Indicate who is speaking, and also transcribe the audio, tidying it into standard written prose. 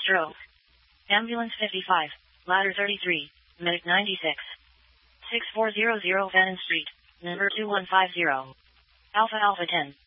Speaker 1: stroke. Ambulance 55, ladder 33, medic 96. 6400 Vannon Street, number 2150. Alpha Alpha 10.